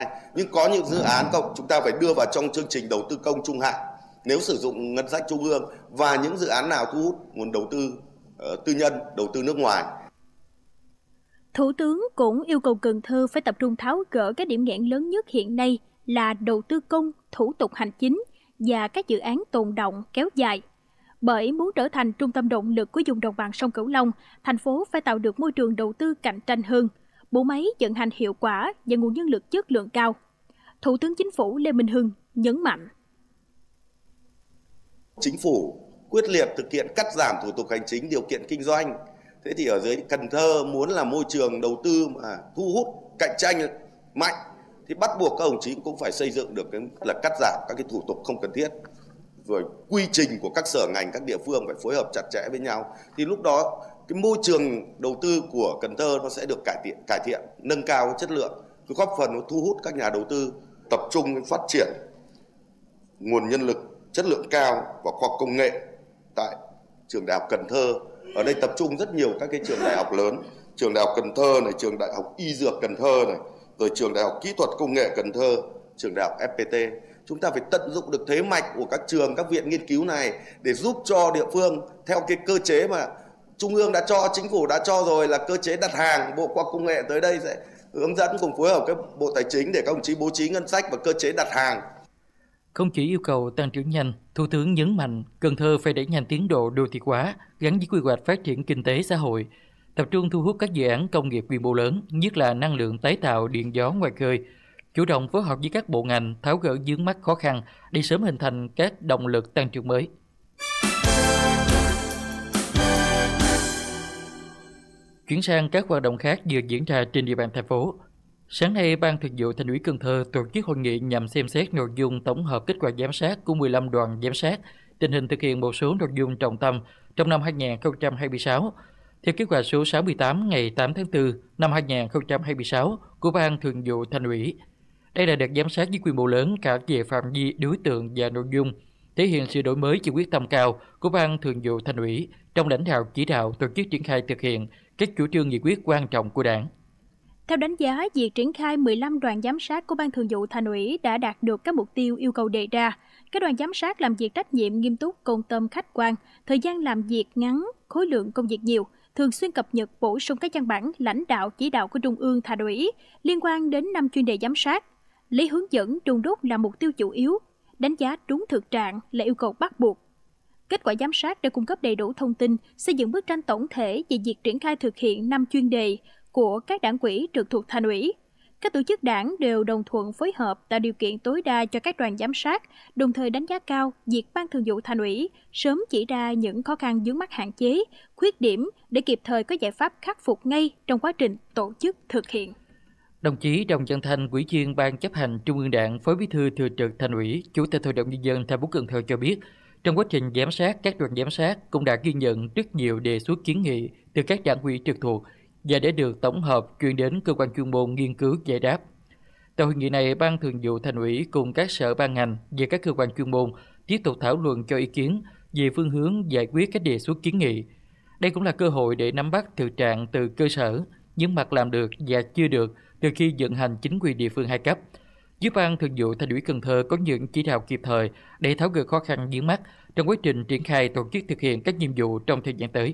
Nhưng có những dự án chúng ta phải đưa vào trong chương trình đầu tư công trung hạn nếu sử dụng ngân sách trung ương, và những dự án nào thu hút nguồn đầu tư tư nhân, đầu tư nước ngoài. Thủ tướng cũng yêu cầu Cần Thơ phải tập trung tháo gỡ các điểm nghẽn lớn nhất hiện nay là đầu tư công, thủ tục hành chính và các dự án tồn đọng kéo dài. Bởi muốn trở thành trung tâm động lực của vùng đồng bằng sông Cửu Long, thành phố phải tạo được môi trường đầu tư cạnh tranh hơn, bộ máy vận hành hiệu quả và nguồn nhân lực chất lượng cao. Thủ tướng Chính phủ Lê Minh Hưng nhấn mạnh. Chính phủ quyết liệt thực hiện cắt giảm thủ tục hành chính, điều kiện kinh doanh. Thế thì ở dưới Cần Thơ muốn là môi trường đầu tư mà thu hút, cạnh tranh mạnh thì bắt buộc các đồng chí cũng phải xây dựng được là cắt giảm các cái thủ tục không cần thiết. Rồi quy trình của các sở ngành, các địa phương phải phối hợp chặt chẽ với nhau. Thì lúc đó cái môi trường đầu tư của Cần Thơ nó sẽ được cải thiện, nâng cao chất lượng, góp phần nó thu hút các nhà đầu tư tập trung phát triển nguồn nhân lực chất lượng cao và khoa học công nghệ tại trường Đại học Cần Thơ. Ở đây tập trung rất nhiều các cái trường đại học lớn, trường Đại học Cần Thơ này, trường Đại học Y Dược Cần Thơ này, rồi trường Đại học Kỹ thuật Công nghệ Cần Thơ, trường Đại học FPT. Chúng ta phải tận dụng được thế mạnh của các trường, các viện nghiên cứu này để giúp cho địa phương theo cái cơ chế mà Trung ương đã cho, Chính phủ đã cho rồi, là cơ chế đặt hàng. Bộ Khoa học Công nghệ tới đây sẽ hướng dẫn cùng phối hợp với Bộ Tài chính để các đồng chí bố trí ngân sách và cơ chế đặt hàng. Không chỉ yêu cầu tăng trưởng nhanh, Thủ tướng nhấn mạnh Cần Thơ phải đẩy nhanh tiến độ đô thị hóa gắn với quy hoạch phát triển kinh tế xã hội, tập trung thu hút các dự án công nghiệp quy mô lớn, nhất là năng lượng tái tạo, điện gió ngoài khơi, chủ động phối hợp với các bộ ngành tháo gỡ vướng mắc khó khăn để sớm hình thành các động lực tăng trưởng mới. Chuyển sang các hoạt động khác vừa diễn ra trên địa bàn thành phố. Sáng nay, Ban Thường vụ Thành ủy Cần Thơ tổ chức hội nghị nhằm xem xét nội dung tổng hợp kết quả giám sát của 15 đoàn giám sát, tình hình thực hiện một số nội dung trọng tâm trong năm 2026, theo kết quả số 68 ngày 8 tháng 4 năm 2026 của Ban Thường vụ Thành ủy. Đây là đợt giám sát với quy mô lớn cả về phạm vi, đối tượng và nội dung, thể hiện sự đổi mới và quyết tâm cao của Ban Thường vụ Thành ủy trong lãnh đạo chỉ đạo tổ chức triển khai thực hiện các chủ trương nghị quyết quan trọng của Đảng. Theo đánh giá, việc triển khai 15 đoàn giám sát của Ban Thường vụ Thành ủy đã đạt được các mục tiêu yêu cầu đề ra. Các đoàn giám sát làm việc trách nhiệm, nghiêm túc, công tâm, khách quan, thời gian làm việc ngắn, khối lượng công việc nhiều, thường xuyên cập nhật bổ sung các văn bản lãnh đạo chỉ đạo của Trung ương Thành ủy liên quan đến 5 chuyên đề giám sát. Lấy hướng dẫn đôn đốc là mục tiêu chủ yếu, đánh giá đúng thực trạng là yêu cầu bắt buộc. Kết quả giám sát đã cung cấp đầy đủ thông tin, xây dựng bức tranh tổng thể về việc triển khai thực hiện 5 chuyên đề của các đảng ủy trực thuộc Thành ủy. Các tổ chức đảng đều đồng thuận phối hợp tạo điều kiện tối đa cho các đoàn giám sát, đồng thời đánh giá cao việc Ban Thường vụ Thành ủy sớm chỉ ra những khó khăn vướng mắc, hạn chế, khuyết điểm để kịp thời có giải pháp khắc phục ngay trong quá trình tổ chức thực hiện. Đồng chí Đồng Văn Thanh, Ủy viên Ban Chấp hành Trung ương Đảng, Phó Bí thư Thường trực Thành ủy, Chủ tịch Hội đồng Nhân dân thành phố Cần Thơ cho biết, trong quá trình giám sát, các đoàn giám sát cũng đã ghi nhận rất nhiều đề xuất kiến nghị từ các đảng ủy trực thuộc và để được tổng hợp chuyển đến cơ quan chuyên môn nghiên cứu giải đáp. Tại hội nghị này, Ban Thường vụ Thành ủy cùng các sở ban ngành và các cơ quan chuyên môn tiếp tục thảo luận cho ý kiến về phương hướng giải quyết các đề xuất kiến nghị. Đây cũng là cơ hội để nắm bắt thực trạng từ cơ sở, những mặt làm được và chưa được từ khi vận hành chính quyền địa phương hai cấp, giúp Ban Thường vụ Thành ủy Cần Thơ có những chỉ đạo kịp thời để tháo gỡ khó khăn vướng mắc trong quá trình triển khai tổ chức thực hiện các nhiệm vụ trong thời gian tới.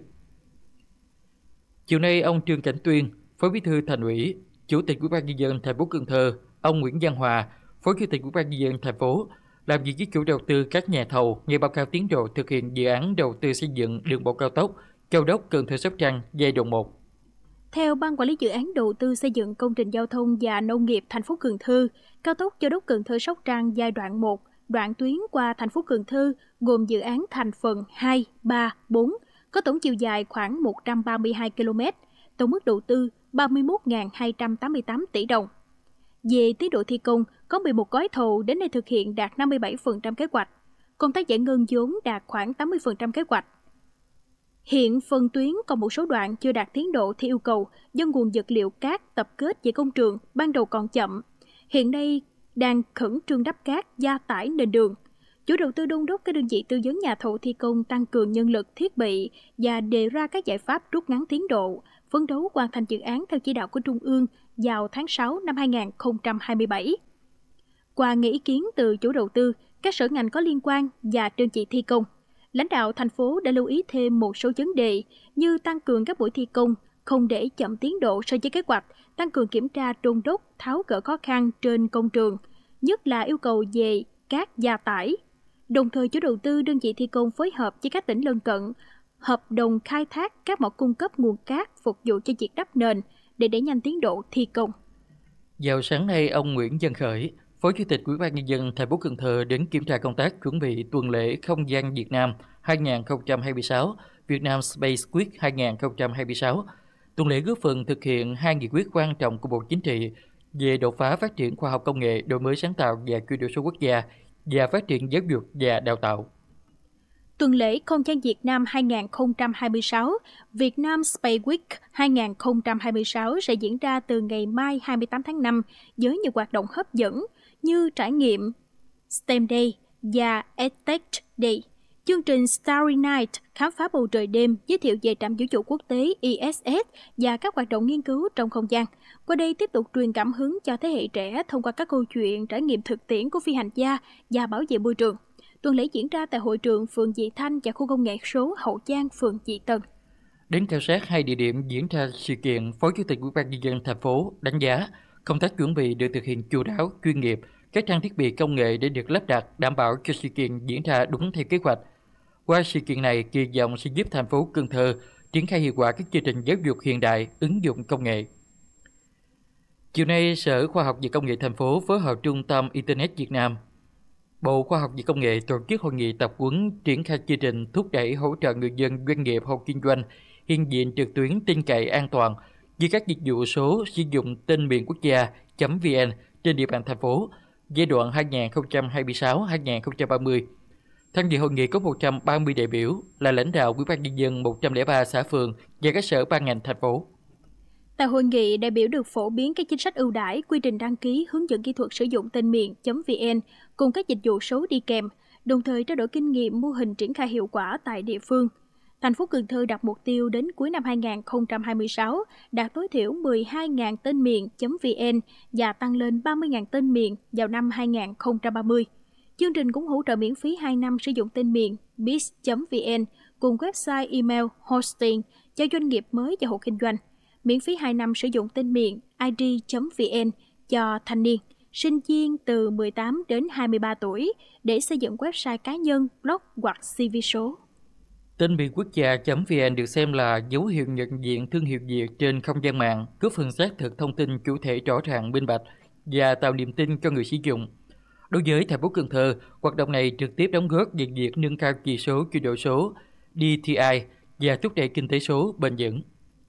Chiều nay, ông Trương Cảnh Tuyên, Phó Bí thư Thành ủy, Chủ tịch Ủy ban Nhân dân thành phố Cần Thơ, ông Nguyễn Văn Hòa, Phó Chủ tịch Ủy ban Nhân dân thành phố, làm việc với chủ đầu tư các nhà thầu nghe báo cáo tiến độ thực hiện dự án đầu tư xây dựng đường bộ cao tốc Châu Đốc - Cần Thơ - Sóc Trăng giai đoạn 1. Theo Ban Quản lý Dự án Đầu tư xây dựng công trình giao thông và nông nghiệp thành phố Cần Thơ, cao tốc Châu Đốc - Cần Thơ - Sóc Trăng giai đoạn 1, đoạn tuyến qua thành phố Cần Thơ gồm dự án thành phần 2, 3, 4, có tổng chiều dài khoảng 132 km, tổng mức đầu tư 31.288 tỷ đồng. Về tiến độ thi công, có 11 gói thầu đến nay thực hiện đạt 57% kế hoạch, công tác giải ngân vốn đạt khoảng 80% kế hoạch. Hiện phần tuyến còn một số đoạn chưa đạt tiến độ theo yêu cầu do nguồn vật liệu cát tập kết về công trường ban đầu còn chậm. Hiện nay đang khẩn trương đắp cát, gia tải nền đường. Chủ đầu tư đôn đốc các đơn vị tư vấn nhà thầu thi công tăng cường nhân lực, thiết bị và đề ra các giải pháp rút ngắn tiến độ, phấn đấu hoàn thành dự án theo chỉ đạo của Trung ương vào tháng 6 năm 2027. Qua nghe ý kiến từ chủ đầu tư, các sở ngành có liên quan và đơn vị thi công, lãnh đạo thành phố đã lưu ý thêm một số vấn đề như tăng cường các buổi thi công, không để chậm tiến độ so với kế hoạch, tăng cường kiểm tra đôn đốc, tháo gỡ khó khăn trên công trường, nhất là yêu cầu về cát gia tải. Đồng thời, chủ đầu tư đơn vị thi công phối hợp với các tỉnh lân cận, hợp đồng khai thác các mỏ cung cấp nguồn cát phục vụ cho việc đắp nền để đẩy nhanh tiến độ thi công. Vào sáng nay, ông Nguyễn Văn Khởi, Phó Chủ tịch Ủy ban Nhân dân thành phố Cần Thơ đến kiểm tra công tác chuẩn bị tuần lễ Không gian Việt Nam 2026, Việt Nam Space Week 2026. Tuần lễ góp phần thực hiện 2 nghị quyết quan trọng của Bộ Chính trị về đột phá phát triển khoa học công nghệ, đổi mới sáng tạo và chuyển đổi số quốc gia và phát triển giáo dục và đào tạo. Tuần lễ Không gian Việt Nam 2026, Việt Nam Space Week 2026 sẽ diễn ra từ ngày mai 28 tháng 5 với nhiều hoạt động hấp dẫn như trải nghiệm STEM Day và EdTech Day. Chương trình Starry Night khám phá bầu trời đêm giới thiệu về trạm vũ trụ quốc tế ISS và các hoạt động nghiên cứu trong không gian. Qua đây tiếp tục truyền cảm hứng cho thế hệ trẻ thông qua các câu chuyện trải nghiệm thực tiễn của phi hành gia và bảo vệ môi trường. Tuần lễ diễn ra tại hội trường phường Dị Thanh và khu công nghệ số Hậu Giang, phường Dị Tân. Đến khảo sát 2 địa điểm diễn ra sự kiện, Phó Chủ tịch Ủy ban Nhân dân thành phố đánh giá công tác chuẩn bị được thực hiện chu đáo, chuyên nghiệp, các trang thiết bị công nghệ để được lắp đặt đảm bảo cho sự kiện diễn ra đúng theo kế hoạch. Qua sự kiện này, kỳ vọng sẽ giúp thành phố Cần Thơ triển khai hiệu quả các chương trình giáo dục hiện đại, ứng dụng công nghệ. Chiều nay, Sở Khoa học và Công nghệ thành phố phối hợp Trung tâm Internet Việt Nam, Bộ Khoa học và Công nghệ tổ chức hội nghị tập huấn triển khai chương trình thúc đẩy hỗ trợ người dân doanh nghiệp hộ kinh doanh hiện diện trực tuyến tin cậy an toàn với các dịch vụ số sử dụng tên miền quốc gia.vn trên địa bàn thành phố giai đoạn 2026-2030. Tham dự hội nghị có 130 đại biểu là lãnh đạo Ủy ban Nhân dân 103 xã phường và các sở ban ngành thành phố. Tại hội nghị, đại biểu được phổ biến các chính sách ưu đãi, quy trình đăng ký, hướng dẫn kỹ thuật sử dụng tên miền.vn cùng các dịch vụ số đi kèm, đồng thời trao đổi kinh nghiệm mô hình triển khai hiệu quả tại địa phương. Thành phố Cần Thơ đặt mục tiêu đến cuối năm 2026 đạt tối thiểu 12.000 tên miền.vn và tăng lên 30.000 tên miền vào năm 2030. Chương trình cũng hỗ trợ miễn phí 2 năm sử dụng tên miền biz.vn cùng website email hosting cho doanh nghiệp mới và hộ kinh doanh. Miễn phí 2 năm sử dụng tên miền id.vn cho thanh niên, sinh viên từ 18 đến 23 tuổi để xây dựng website cá nhân, blog hoặc CV số. Tên miền quốc gia.vn được xem là dấu hiệu nhận diện thương hiệu Việt trên không gian mạng, góp phần xác thực thông tin chủ thể rõ ràng, minh bạch và tạo niềm tin cho người sử dụng. Đối với thành phố Cần Thơ, hoạt động này trực tiếp đóng góp vào việc nâng cao chỉ số chuyển đổi số DTI và thúc đẩy kinh tế số bền vững.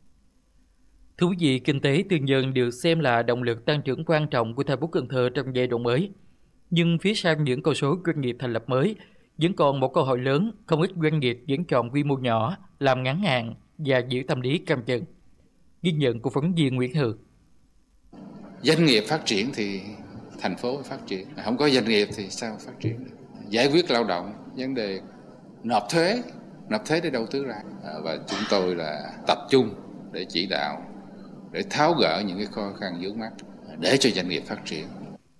Thú vị, kinh tế tư nhân được xem là động lực tăng trưởng quan trọng của thành phố Cần Thơ trong giai đoạn mới. Nhưng phía sau những con số doanh nghiệp thành lập mới, vẫn còn một câu hỏi lớn, không ít doanh nghiệp vẫn chọn quy mô nhỏ, làm ngắn hạn và giữ tâm lý căm chừng. Ghi nhận của phóng viên Nguyễn Hường. Doanh nghiệp phát triển thì thành phố phát triển, không có doanh nghiệp thì sao phát triển được? Giải quyết lao động, vấn đề nộp thuế để đầu tư lại. Và chúng tôi là tập trung để chỉ đạo, để tháo gỡ những cái khó khăn vướng mắc để cho doanh nghiệp phát triển.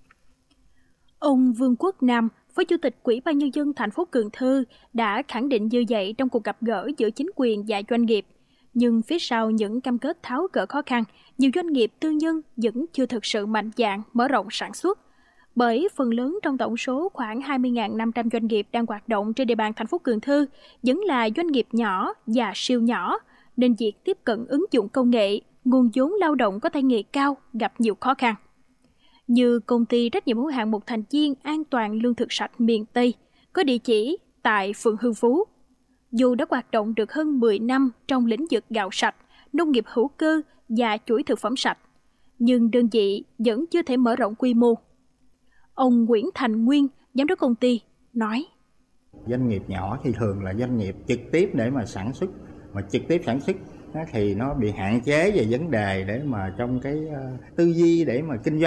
Ông Vương Quốc Nam, Phó Chủ tịch Ủy ban Nhân dân thành phố Cần Thơ đã khẳng định như vậy trong cuộc gặp gỡ giữa chính quyền và doanh nghiệp. Nhưng phía sau những cam kết tháo gỡ khó khăn, nhiều doanh nghiệp tư nhân vẫn chưa thực sự mạnh dạn mở rộng sản xuất. Bởi phần lớn trong tổng số khoảng 20.500 doanh nghiệp đang hoạt động trên địa bàn thành phố Cần Thơ vẫn là doanh nghiệp nhỏ và siêu nhỏ, nên việc tiếp cận ứng dụng công nghệ, nguồn vốn lao động có tay nghề cao gặp nhiều khó khăn. Như công ty trách nhiệm hữu hạn một thành viên an toàn lương thực sạch miền Tây, có địa chỉ tại phường Hưng Phú. Dù đã hoạt động được hơn 10 năm trong lĩnh vực gạo sạch, nông nghiệp hữu cơ và chuỗi thực phẩm sạch, nhưng đơn vị vẫn chưa thể mở rộng quy mô. Ông Nguyễn Thành Nguyên, giám đốc công ty, nói: Doanh nghiệp nhỏ thì thường là doanh nghiệp trực tiếp để mà sản xuất, mà trực tiếp sản xuất thì nó bị hạn chế về vấn đề để mà trong cái tư duy để mà kinh doanh,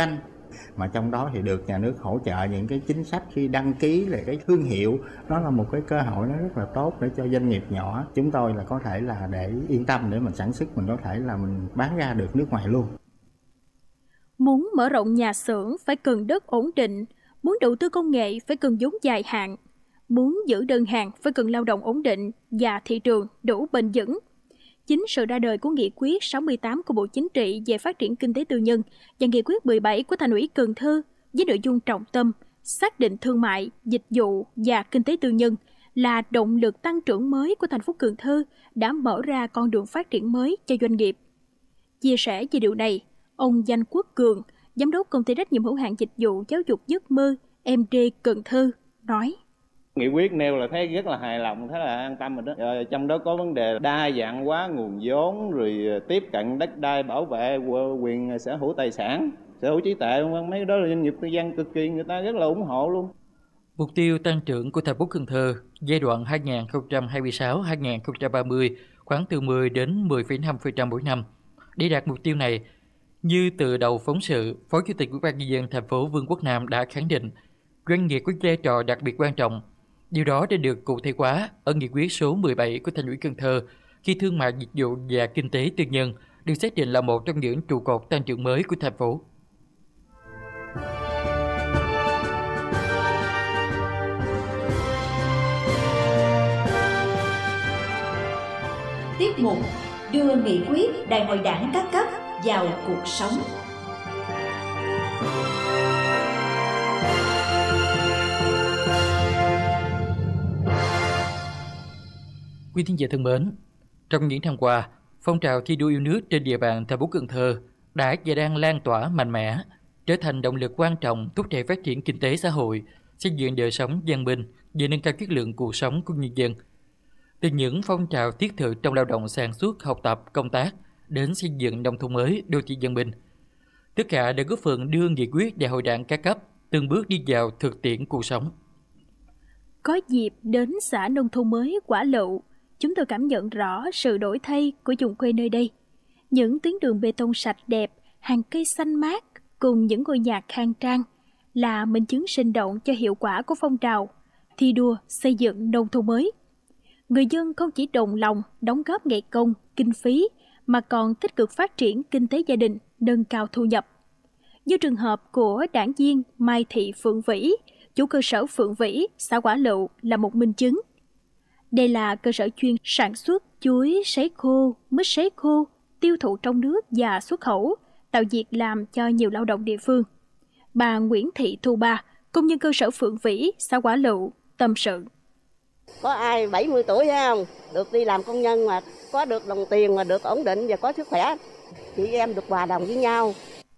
Mà trong đó thì được nhà nước hỗ trợ những cái chính sách khi đăng ký là cái thương hiệu, đó là một cái cơ hội nó rất là tốt để cho doanh nghiệp nhỏ chúng tôi là có thể là để yên tâm để mình sản xuất, mình có thể là mình bán ra được nước ngoài luôn. Muốn mở rộng nhà xưởng phải cần đất ổn định, muốn đầu tư công nghệ phải cần vốn dài hạn, muốn giữ đơn hàng phải cần lao động ổn định và thị trường đủ bền vững. Chính sự ra đời của Nghị quyết 68 của Bộ Chính trị về phát triển kinh tế tư nhân và Nghị quyết 17 của Thành ủy Cần Thơ với nội dung trọng tâm xác định thương mại, dịch vụ và kinh tế tư nhân là động lực tăng trưởng mới của thành phố Cần Thơ đã mở ra con đường phát triển mới cho doanh nghiệp. Chia sẻ về điều này, ông Danh Quốc Cường, Giám đốc Công ty trách nhiệm hữu hạn dịch vụ giáo dục Giấc Mơ MD Cần Thơ, nói: Nghị quyết nêu là thấy rất là hài lòng, thấy là an tâm rồi đó. Trong đó có vấn đề đa dạng hóa nguồn vốn, rồi tiếp cận đất đai, bảo vệ quyền sở hữu tài sản, sở hữu trí tuệ, mấy đó là doanh nghiệp tư nhân cực kỳ người ta rất là ủng hộ luôn. Mục tiêu tăng trưởng của thành phố Cần Thơ giai đoạn 2026-2030 khoảng từ 10 đến 10,5% mỗi năm. Để đạt mục tiêu này, như từ đầu phóng sự, Phó Chủ tịch Ủy ban nhân dân thành phố Vương Quốc Nam đã khẳng định, doanh nghiệp có vai trò đặc biệt quan trọng. Điều đó đã được cụ thể hóa ở Nghị quyết số 17 của Thành ủy Cần Thơ khi thương mại dịch vụ và kinh tế tư nhân được xác định là một trong những trụ cột tăng trưởng mới của thành phố. Tiết mục đưa nghị quyết Đại hội Đảng các cấp vào cuộc sống. Quý thính giả thân mến, trong những năm qua, phong trào thi đua yêu nước trên địa bàn thành phố Cần Thơ đã và đang lan tỏa mạnh mẽ, trở thành động lực quan trọng thúc đẩy phát triển kinh tế xã hội, xây dựng đời sống văn minh và nâng cao chất lượng cuộc sống của nhân dân. Từ những phong trào thiết thực trong lao động sản xuất, học tập, công tác đến xây dựng nông thôn mới, đô thị văn minh, tất cả đã góp phần đưa nghị quyết Đại hội Đảng các cấp từng bước đi vào thực tiễn cuộc sống. Có dịp đến xã nông thôn mới Quả Lựu, chúng tôi cảm nhận rõ sự đổi thay của vùng quê nơi đây. Những tuyến đường bê tông sạch đẹp, hàng cây xanh mát cùng những ngôi nhà khang trang là minh chứng sinh động cho hiệu quả của phong trào thi đua xây dựng nông thôn mới. Người dân không chỉ đồng lòng đóng góp ngày công, kinh phí mà còn tích cực phát triển kinh tế gia đình, nâng cao thu nhập. Như trường hợp của đảng viên Mai Thị Phượng Vĩ, chủ cơ sở Phượng Vĩ, xã Quả Lựu là một minh chứng. Đây là cơ sở chuyên sản xuất chuối sấy khô, mít sấy khô, tiêu thụ trong nước và xuất khẩu, tạo việc làm cho nhiều lao động địa phương. Bà Nguyễn Thị Thu Ba, công nhân cơ sở Phượng Vĩ, xã Quả Lựu, tâm sự. Có ai 70 tuổi hay không? Được đi làm công nhân mà có được đồng tiền mà được ổn định và có sức khỏe. Chị em được hòa đồng với nhau.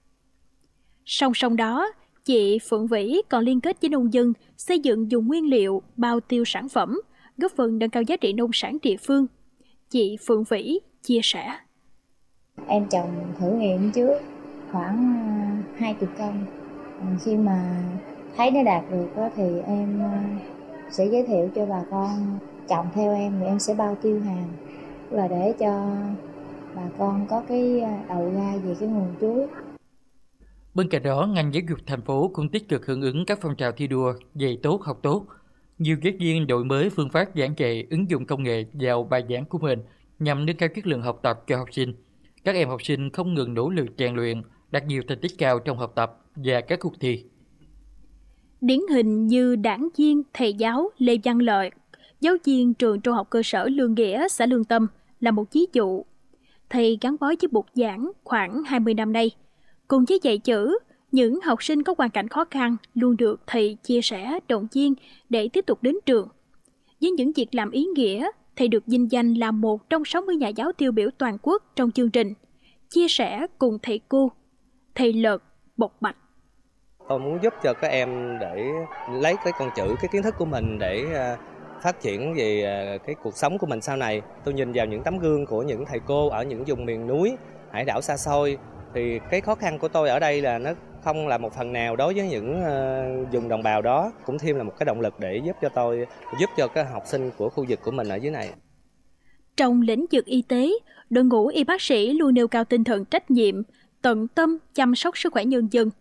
Song song đó, chị Phượng Vĩ còn liên kết với nông dân xây dựng vùng nguyên liệu, bao tiêu sản phẩm, góp phần nâng cao giá trị nông sản địa phương. Chị Phượng Vĩ chia sẻ. Em trồng thử nghiệm trước khoảng 20 công. Khi mà thấy nó đạt được thì em sẽ giới thiệu cho bà con trồng theo em, thì em sẽ bao tiêu hàng là để cho bà con có cái đầu ra về cái nguồn chuối. Bên cạnh đó, ngành giáo dục thành phố cũng tích cực hưởng ứng các phong trào thi đua dạy tốt học tốt. Nhiều giáo viên đổi mới phương pháp giảng dạy, ứng dụng công nghệ vào bài giảng của mình nhằm nâng cao chất lượng học tập cho học sinh. Các em học sinh không ngừng nỗ lực rèn luyện, đạt nhiều thành tích cao trong học tập và các cuộc thi. Điển hình như đảng viên, thầy giáo Lê Văn Lợi, giáo viên trường trung học cơ sở Lương Nghĩa, xã Lương Tâm là một ví dụ. Thầy gắn bó với bục giảng khoảng 20 năm nay. Cùng với dạy chữ, những học sinh có hoàn cảnh khó khăn luôn được thầy chia sẻ, động viên để tiếp tục đến trường. Với những việc làm ý nghĩa, thầy được vinh danh là một trong 60 nhà giáo tiêu biểu toàn quốc trong chương trình Chia sẻ cùng thầy cô. Thầy Lợt bộc bạch. Tôi muốn giúp cho các em để lấy cái con chữ, cái kiến thức của mình để phát triển về cái cuộc sống của mình sau này. Tôi nhìn vào những tấm gương của những thầy cô ở những vùng miền núi, hải đảo xa xôi, thì cái khó khăn của tôi ở đây là nó không là một phần nào đối với những vùng đồng bào đó, cũng thêm là một cái động lực để giúp cho các học sinh của khu vực của mình ở dưới này. Trong lĩnh vực y tế, đội ngũ y bác sĩ luôn nêu cao tinh thần trách nhiệm, tận tâm chăm sóc sức khỏe nhân dân.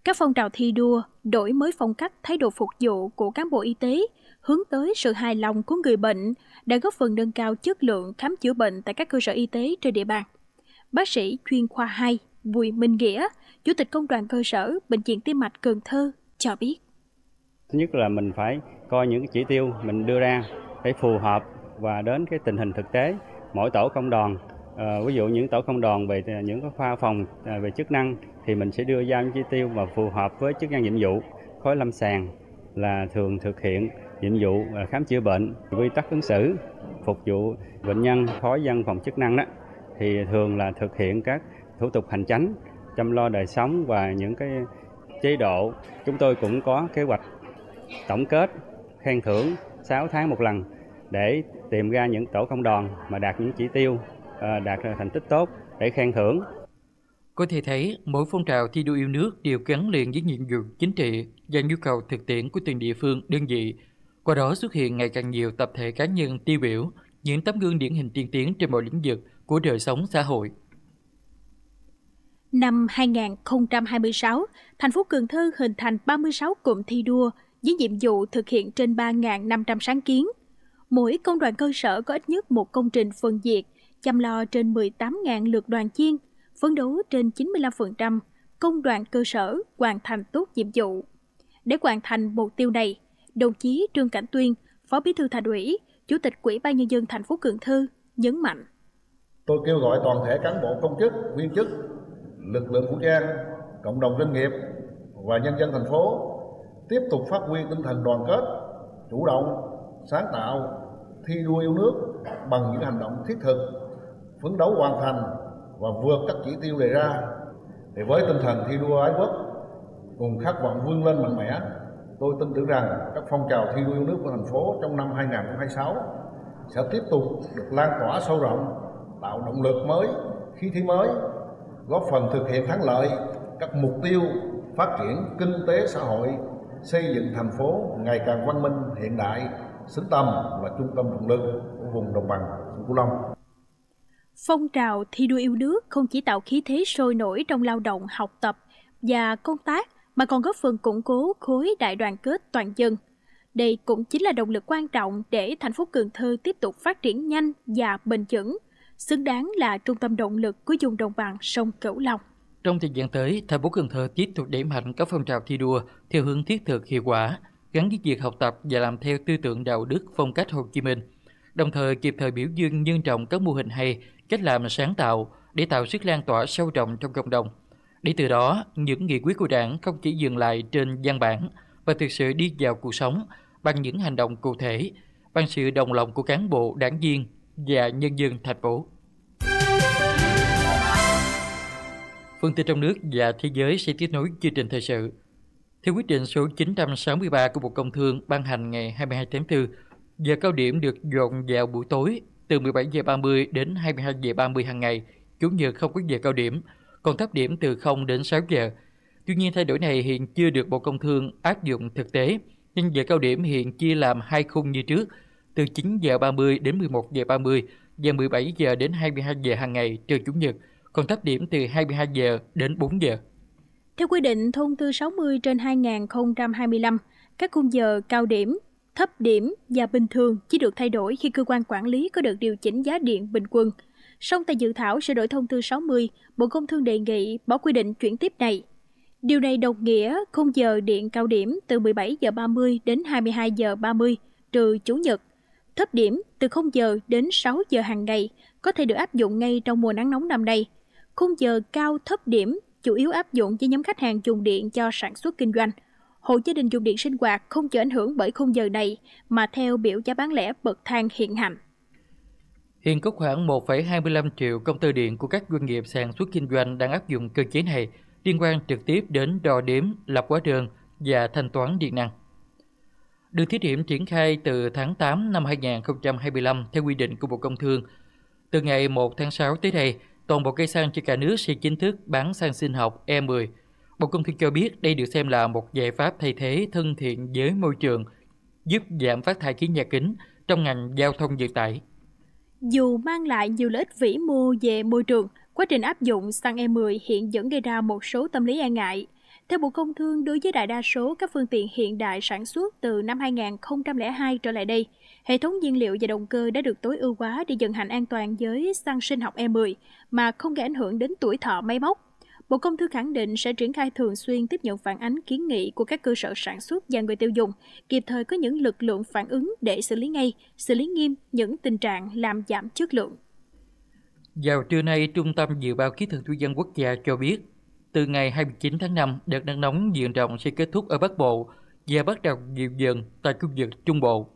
Các phong trào thi đua, đổi mới phong cách, thái độ phục vụ của cán bộ y tế, hướng tới sự hài lòng của người bệnh đã góp phần nâng cao chất lượng khám chữa bệnh tại các cơ sở y tế trên địa bàn. Bác sĩ chuyên khoa 2 Bùi Minh Nghĩa, Chủ tịch Công đoàn cơ sở Bệnh viện Tim mạch Cần Thơ cho biết. Thứ nhất là mình phải coi những cái chỉ tiêu mình đưa ra phải phù hợp và đến cái tình hình thực tế mỗi tổ công đoàn. Ví dụ những tổ công đoàn về những cái khoa phòng về chức năng thì mình sẽ đưa ra những chỉ tiêu mà phù hợp với chức năng nhiệm vụ. Khối lâm sàng là thường thực hiện nhiệm vụ khám chữa bệnh, quy tắc ứng xử, phục vụ bệnh nhân. Khối văn phòng chức năng đó thì thường là thực hiện các thủ tục hành chánh, chăm lo đời sống và những cái chế độ. Chúng tôi cũng có kế hoạch tổng kết khen thưởng 6 tháng một lần để tìm ra những tổ công đoàn mà đạt những chỉ tiêu, đạt thành tích tốt để khen thưởng. Có thể thấy, mỗi phong trào thi đua yêu nước đều gắn liền với nhiệm vụ chính trị và nhu cầu thực tiễn của từng địa phương, đơn vị. Qua đó xuất hiện ngày càng nhiều tập thể cá nhân tiêu biểu, những tấm gương điển hình tiên tiến trên mọi lĩnh vực của đời sống xã hội. Năm 2026, thành phố Cần Thơ hình thành 36 cụm thi đua với nhiệm vụ thực hiện trên 3.500 sáng kiến. Mỗi công đoàn cơ sở có ít nhất một công trình phân diệt, chăm lo trên 18.000 lượt đoàn viên, phấn đấu trên 95% công đoàn cơ sở hoàn thành tốt nhiệm vụ. Để hoàn thành mục tiêu này, đồng chí Trương Cảnh Tuyên, Phó Bí thư Thành ủy, Chủ tịch Ủy ban Nhân dân thành phố Cần Thơ nhấn mạnh. Tôi kêu gọi toàn thể cán bộ công chức, viên chức, lực lượng vũ trang, cộng đồng doanh nghiệp và nhân dân thành phố tiếp tục phát huy tinh thần đoàn kết, chủ động, sáng tạo, thi đua yêu nước bằng những hành động thiết thực, phấn đấu hoàn thành và vượt các chỉ tiêu đề ra. Để với tinh thần thi đua ái quốc cùng khát vọng vươn lên mạnh mẽ, tôi tin tưởng rằng các phong trào thi đua yêu nước của thành phố trong năm 2026 sẽ tiếp tục được lan tỏa sâu rộng, tạo động lực mới, khí thế mới, góp phần thực hiện thắng lợi các mục tiêu phát triển kinh tế xã hội, xây dựng thành phố ngày càng văn minh, hiện đại, xứng tầm là trung tâm động lực của vùng đồng bằng sông Cửu Long. Phong trào thi đua yêu nước không chỉ tạo khí thế sôi nổi trong lao động, học tập và công tác, mà còn góp phần củng cố khối đại đoàn kết toàn dân. Đây cũng chính là động lực quan trọng để thành phố Cần Thơ tiếp tục phát triển nhanh và bền vững, xứng đáng là trung tâm động lực của vùng đồng bằng sông Cửu Long. Trong thời gian tới, thành phố Cần Thơ tiếp tục đẩy mạnh các phong trào thi đua theo hướng thiết thực hiệu quả, gắn với việc học tập và làm theo tư tưởng đạo đức phong cách Hồ Chí Minh, đồng thời kịp thời biểu dương nhân rộng các mô hình hay, cách làm sáng tạo để tạo sức lan tỏa sâu rộng trong cộng đồng. Để từ đó, những nghị quyết của Đảng không chỉ dừng lại trên văn bản và thực sự đi vào cuộc sống bằng những hành động cụ thể, bằng sự đồng lòng của cán bộ, đảng viên và nhân dân thành phố. Phần tin trong nước và thế giới sẽ tiếp nối chương trình thời sự. Theo quyết định số 963 của Bộ Công Thương ban hành ngày 22 tháng 4, giờ cao điểm được dồn vào buổi tối từ 17 giờ 30 đến 22 giờ 30 hàng ngày, Chủ nhật không có giờ cao điểm, còn thấp điểm từ 0 đến 6 giờ. Tuy nhiên, thay đổi này hiện chưa được Bộ Công Thương áp dụng thực tế, nên giờ cao điểm hiện chia làm hai khung như trước, từ 9 giờ 30 đến 11 giờ 30 và 17 giờ đến 22 giờ hàng ngày trừ Chủ nhật, còn thấp điểm từ 22 giờ đến 4 giờ. Theo quy định thông tư 60/2025, các khung giờ cao điểm, thấp điểm và bình thường chỉ được thay đổi khi cơ quan quản lý có được điều chỉnh giá điện bình quân. Song tại dự thảo sửa đổi thông tư 60, Bộ Công Thương đề nghị bỏ quy định chuyển tiếp này. Điều này đồng nghĩa khung giờ điện cao điểm từ 17 giờ 30 đến 22 giờ 30 trừ Chủ nhật, thấp điểm từ 0 giờ đến 6 giờ hàng ngày có thể được áp dụng ngay trong mùa nắng nóng năm nay. Khung giờ cao thấp điểm chủ yếu áp dụng với nhóm khách hàng dùng điện cho sản xuất kinh doanh. Hộ gia đình dùng điện sinh hoạt không chịu ảnh hưởng bởi khung giờ này mà theo biểu giá bán lẻ bậc thang hiện hành. Hiện có khoảng 1,25 triệu công tơ điện của các doanh nghiệp sản xuất kinh doanh đang áp dụng cơ chế này liên quan trực tiếp đến đo đếm, lập hóa đơn và thanh toán điện năng. Được thí điểm triển khai từ tháng 8 năm 2025 theo quy định của Bộ Công Thương. Từ ngày 1 tháng 6 tới đây, toàn bộ cây xăng trên cả nước sẽ chính thức bán xăng sinh học E10. Bộ Công Thương cho biết đây được xem là một giải pháp thay thế thân thiện với môi trường, giúp giảm phát thải khí nhà kính trong ngành giao thông vận tải. Dù mang lại nhiều lợi ích vĩ mô về môi trường, quá trình áp dụng xăng E10 hiện vẫn gây ra một số tâm lý e ngại. Theo Bộ Công Thương, đối với đại đa số các phương tiện hiện đại sản xuất từ năm 2002 trở lại đây, hệ thống nhiên liệu và động cơ đã được tối ưu hóa để vận hành an toàn với xăng sinh học E10 mà không gây ảnh hưởng đến tuổi thọ máy móc. Bộ Công Thương khẳng định sẽ triển khai thường xuyên tiếp nhận phản ánh kiến nghị của các cơ sở sản xuất và người tiêu dùng, kịp thời có những lực lượng phản ứng để xử lý ngay, xử lý nghiêm những tình trạng làm giảm chất lượng. Vào trưa nay, Trung tâm Dự báo Khí tượng Thủy văn Quốc gia cho biết, từ ngày 29 tháng 5, đợt nắng nóng diện rộng sẽ kết thúc ở Bắc Bộ và bắt đầu dịu dần tại khu vực Trung Bộ.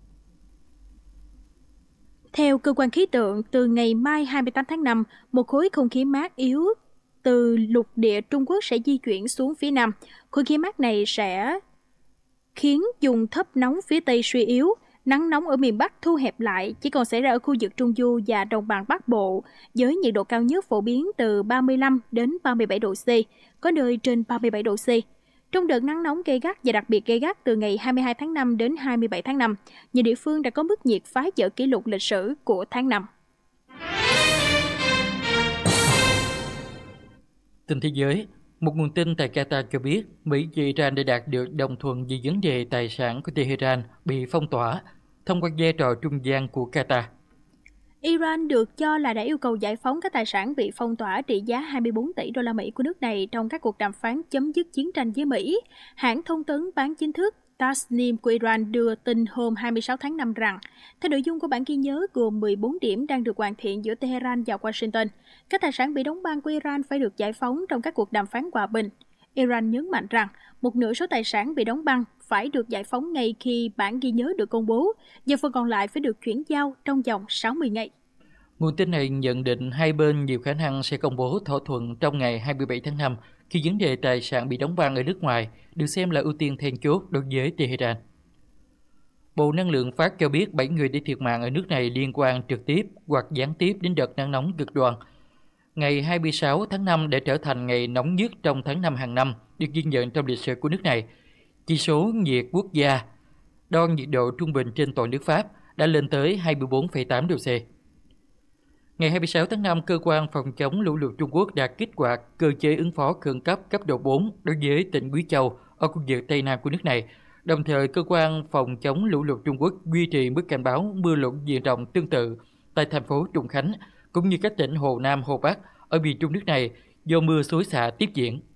Theo cơ quan khí tượng, từ ngày mai 28 tháng 5, một khối không khí mát yếu từ lục địa Trung Quốc sẽ di chuyển xuống phía Nam. Khối khí mát này sẽ khiến vùng thấp nóng phía Tây suy yếu, nắng nóng ở miền Bắc thu hẹp lại, chỉ còn xảy ra ở khu vực Trung Du và Đồng bằng Bắc Bộ, với nhiệt độ cao nhất phổ biến từ 35 đến 37 độ C, có nơi trên 37 độ C. Trong đợt nắng nóng gay gắt và đặc biệt gay gắt từ ngày 22 tháng 5 đến 27 tháng 5, nhiều địa phương đã có mức nhiệt phá vỡ kỷ lục lịch sử của tháng 5. Tin thế giới, một nguồn tin tại Qatar cho biết Mỹ và Iran đã đạt được đồng thuận về vấn đề tài sản của Tehran bị phong tỏa thông qua vai trò trung gian của Qatar. Iran được cho là đã yêu cầu giải phóng các tài sản bị phong tỏa trị giá 24 tỷ đô la Mỹ của nước này trong các cuộc đàm phán chấm dứt chiến tranh với Mỹ. Hãng thông tấn bán chính thức Tasnim của Iran đưa tin hôm 26 tháng 5 rằng, theo nội dung của bản ghi nhớ gồm 14 điểm đang được hoàn thiện giữa Tehran và Washington, các tài sản bị đóng băng của Iran phải được giải phóng trong các cuộc đàm phán hòa bình. Iran nhấn mạnh rằng, một nửa số tài sản bị đóng băng phải được giải phóng ngay khi bản ghi nhớ được công bố, và phần còn lại phải được chuyển giao trong vòng 60 ngày. Nguồn tin này nhận định hai bên nhiều khả năng sẽ công bố thỏa thuận trong ngày 27 tháng 5 khi vấn đề tài sản bị đóng băng ở nước ngoài được xem là ưu tiên then chốt đối với Tehran. Bộ Năng lượng Pháp cho biết 7 người đã thiệt mạng ở nước này liên quan trực tiếp hoặc gián tiếp đến đợt nắng nóng cực đoan. Ngày 26 tháng 5 đã trở thành ngày nóng nhất trong tháng 5 hàng năm được ghi nhận trong lịch sử của nước này. Chỉ số nhiệt quốc gia đo nhiệt độ trung bình trên toàn nước Pháp đã lên tới 24,8 độ C. Ngày 26 tháng 5, Cơ quan Phòng chống lũ lụt Trung Quốc đã kích hoạt cơ chế ứng phó khẩn cấp cấp độ 4 đối với tỉnh Quý Châu ở khu vực Tây Nam của nước này. Đồng thời, Cơ quan Phòng chống lũ lụt Trung Quốc duy trì mức cảnh báo mưa lũ diện rộng tương tự tại thành phố Trùng Khánh, cũng như các tỉnh Hồ Nam, Hồ Bắc ở miền Trung nước này do mưa xối xả tiếp diễn.